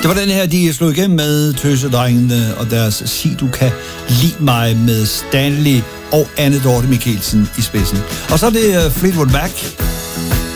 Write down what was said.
Det var den her, de slog igennem med Tøsedrengene og deres Sig du kan lide mig med Stanley og Anne Dorte Mikkelsen i spidsen. Og så er det Fleetwood Mac